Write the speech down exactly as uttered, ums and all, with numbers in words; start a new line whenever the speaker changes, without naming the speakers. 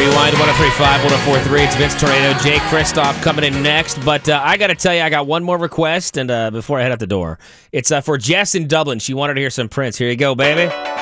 Rewind one oh three point five, one oh four point three. It's Vince Tornado, Jake Kristoff coming in next. But uh, I got to tell you, I got one more request, and uh, before I head out the door, it's uh, for Jess in Dublin. She wanted to hear some Prince. Here you go, baby.